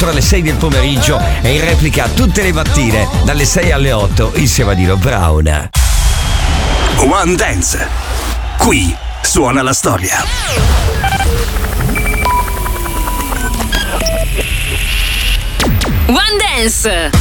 alle 6 del pomeriggio e in replica tutte le mattine dalle 6 alle 8 insieme a Dino Brown. One Dance. Qui suona la storia. One Dance.